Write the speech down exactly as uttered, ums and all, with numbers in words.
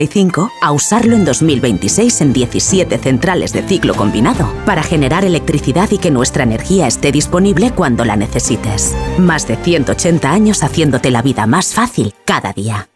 cinco a usarlo en dos mil veintiséis en diecisiete centrales de ciclo combinado para generar electricidad y que nuestra energía esté disponible cuando la necesites. Más de ciento ochenta años haciéndote la vida más fácil cada día.